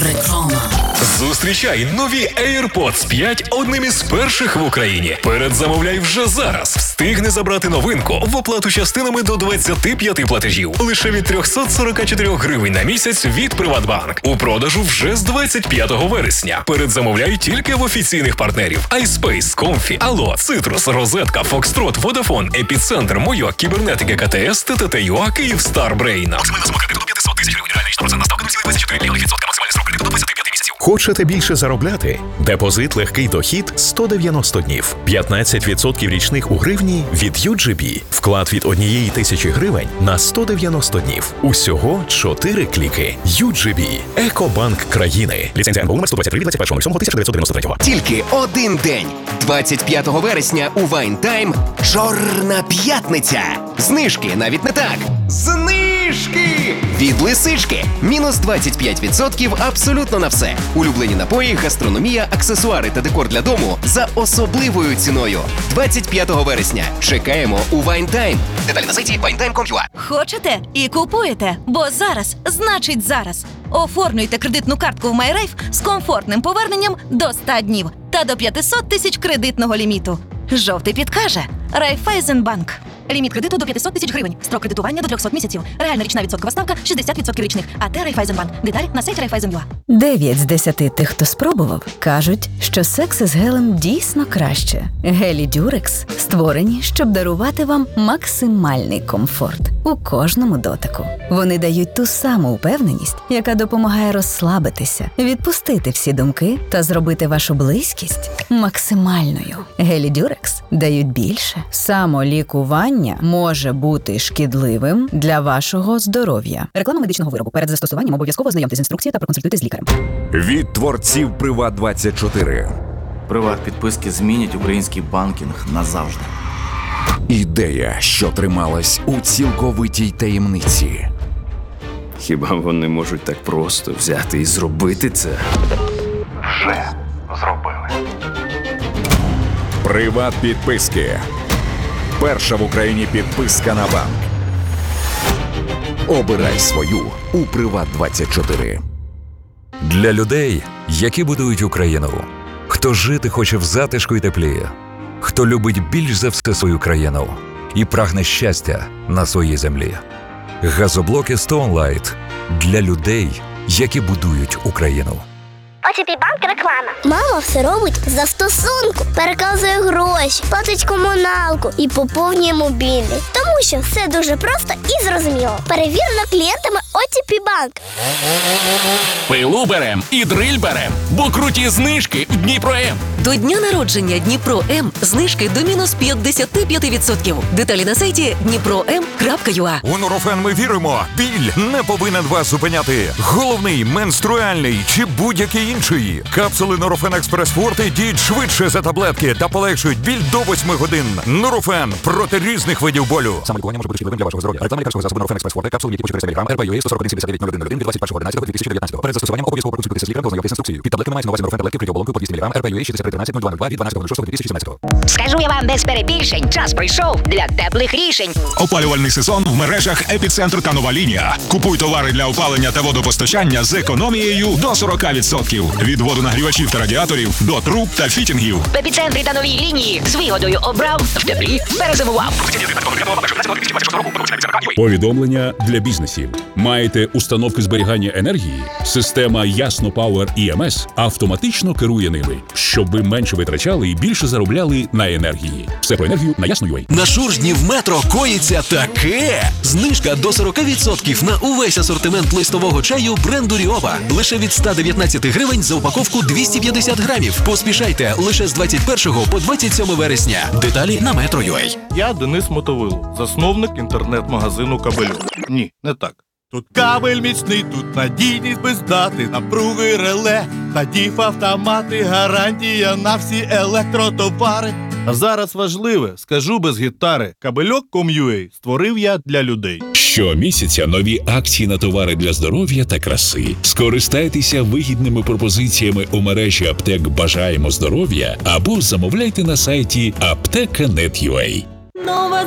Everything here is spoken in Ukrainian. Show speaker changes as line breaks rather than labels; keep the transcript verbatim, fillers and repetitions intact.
Реклама.
Зустрічай нові AirPods п'ять одним із перших в Україні. Передзамовляй вже зараз. Встигни забрати новинку в оплату частинами до двадцяти п'яти платежів. Лише від триста сорок чотири гривень на місяць від Приватбанк. У продажу вже з двадцять п'ятого вересня. Передзамовляй тільки в офіційних партнерів: iSpace, Comfy, Allo, Citrus, Розетка, Foxtrot, Vodafone, Епіцентр, Мойо, Кібернетики, КТС, ТТТ.ЮА, Київстар, Брейн. Максимальна сума кредиту до п'ятсот тисяч гривень. Реальна процентна ставка нуль цілих двадцять чотири відсотка. Максимальний срок кредиту до двадцяти п'яти місяців.
Хочете більше заробляти? Депозит легкий дохід сто дев'яносто днів. п'ятнадцять відсотків річних у гривні від ю джі бі. Вклад від однієї тисячі гривень на сто дев'яносто днів. Усього чотири кліки. ю джі бі. Екобанк країни. Ліцензія ен бе у номер сто двадцять три від двадцять першого лютого тисяча дев'ятсот дев'яносто третього.
Тільки один день. двадцять п'ятого вересня у Вайнтайм Чорна п'ятниця. Знижки, навіть не так. Знижки! Від Лисички. Мінус двадцять п'ять відсотків абсолютно на все. Улюблені напої, гастрономія, аксесуари та декор для дому за особливою ціною. двадцять п'ятого вересня. Чекаємо у Вайнтайм. Деталі на сайті вайнтайм крапка ком крапка ю а.
Хочете? І купуєте. Бо зараз значить зараз. Оформлюйте кредитну картку в MyRafe з комфортним поверненням до ста днів та до п'ятсот тисяч кредитного ліміту. Жовтий підкаже. Райфайзенбанк. Ліміт кредиту до п'ятсот тисяч гривень. Строк кредитування до трьохсот місяців. Реальна річна відсоткова ставка шістдесят відсотків річних. АТ Райфайзенбанк. Деталі на сайті райфайзен крапка ю а.
Дев'ять з десяти тих, хто спробував, кажуть, що секс із гелем дійсно краще. Гелі Дюрекс створені, щоб дарувати вам максимальний комфорт у кожному дотику. Вони дають ту саму впевненість, яка допомагає розслабитися, відпустити всі думки та зробити вашу близькість максимальною. Гелі Дюрекс дають більше. Самолікування може бути шкідливим для вашого здоров'я. Реклама медичного виробу. Перед застосуванням обов'язково ознайомтесь з інструкцією та проконсультуйтесь з лікарем.
Від творців Приват двадцять чотири.
Приват-підписки змінять український банкінг назавжди.
Ідея, що трималась у цілковитій таємниці.
Хіба вони можуть так просто взяти і зробити це?
Вже зробили.
Приват-підписки. Перша в Україні підписка на банк. Обирай свою у Приват двадцять чотири.
Для людей, які будують Україну. Хто жити хоче в затишку і теплі. Хто любить більш за все свою країну і прагне щастя на своїй землі. Газоблоки Stoneline для людей, які будують Україну.
о ті пі Банк реклама. Мама все робить за стосунку. Переказує гроші, платить комуналку і поповнює мобільний. Тому що все дуже просто і зрозуміло. Перевірено клієнтами о ті пі Банк.
Пилу берем і дриль берем, бо круті знижки в Дніпро-М.
До дня народження Дніпро-М знижки до мінус п'ятдесят п'ять відсотків. Деталі на сайті дніпро ем крапка ю а.
У Нурофен ми віримо. Біль не повинен вас зупиняти. Головний, менструальний чи будь-який інший. Капсули Нурофен Експрес Форте діють швидше за таблетки та полегшують біль до восьми годин. Нурофен проти різних видів болю.
Самолікування може бути шкідливим для вашого здоров'я. Реклама лікарського засобу Нурофен Експрес Форте, капсули, які по чотириста міліграм, ар пі ю ей сто сорок один сімдесят дев'ять нуль один нуль один від двадцять першого одинадцятого дві тисячі дев'ятнадцятого. Перед застосуванням обов'язково проконсультуйтеся з лікарем, ознайомтесь з інструкцією. Під таблетками мається на увазі Нурофен таблетки вкриті оболонкою по двісті міліграм, ар пі ю ей шістдесят три тринадцять нуль два нуль два від дванадцятого шостого дві тисячі сімнадцятого.
Скажу я вам без перебільшень, час прийшов для теплих рішень.
Опалювальний сезон в мережах Епіцентр та Нова Лінія. Купуй товари для опалення та водопостачання з економією до сорок відсотків. Від водонагрівачів та радіаторів до труб та фітінгів.
В Епіцентрі та Новій Лінії з вигодою обрав, в теплі перезимував.
Повідомлення для бізнесів. Маєте установки зберігання енергії? Система Ясно Power і ем ес автоматично керує ними, щоб ви менше витрачали і більше заробляли на енергії. Все про енергію на Ясно точка ю а.
На Шуржні в метро коїться таке! Знижка до сорок відсотків на увесь асортимент листового чаю бренду Ріова. Лише від ста дев'ятнадцяти гривень за упаковку двісті п'ятдесят грамів. Поспішайте лише з двадцять першого по двадцять сьоме вересня. Деталі на метро точка ю а.
Я Денис Мотовило, засновник інтернет-магазину «Кабельок». Ні, не так. Тут кабель міцний, тут надійність без дати, напруги реле, та діф-автомати, гарантія на всі електротовари. А зараз важливе, скажу без гітари, кабельок крапка ком крапка ю а створив я для людей.
Щомісяця нові акції на товари для здоров'я та краси. Скористайтеся вигідними пропозиціями у мережі аптек «Бажаємо здоров'я» або замовляйте на сайті аптека крапка нет крапка ю а.